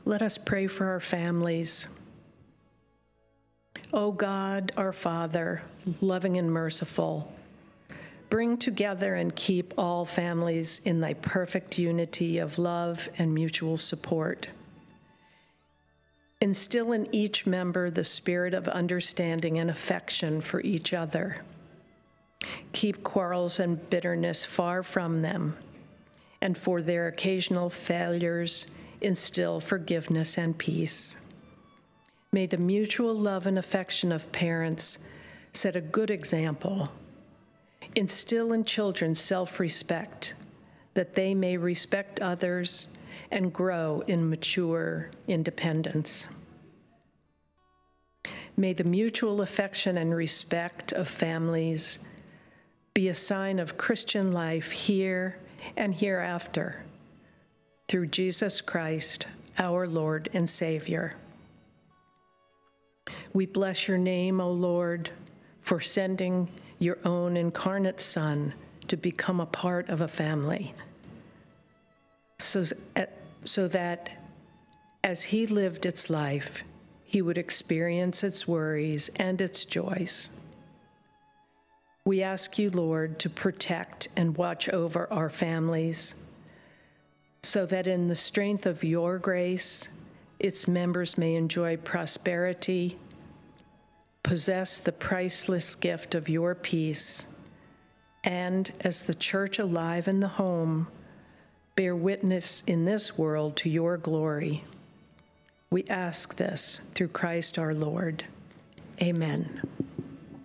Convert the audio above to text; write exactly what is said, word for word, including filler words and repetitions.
Let us pray for our families. O God, our Father, loving and merciful, bring together and keep all families in thy perfect unity of love and mutual support. Instill in each member the spirit of understanding and affection for each other. Keep quarrels and bitterness far from them, and for their occasional failures, instill forgiveness and peace. May the mutual love and affection of parents set a good example. Instill in children self-respect, that they may respect others and grow in mature independence. May the mutual affection and respect of families be a sign of Christian life here and hereafter, through Jesus Christ, our Lord and Savior. We bless your name, O Lord, for sending your own incarnate Son to become a part of a family, so, so that as he lived its life, he would experience its worries and its joys. We ask you, Lord, to protect and watch over our families, so that in the strength of your grace, its members may enjoy prosperity, possess the priceless gift of your peace, and as the church alive in the home, bear witness in this world to your glory. We ask this through Christ our Lord. Amen.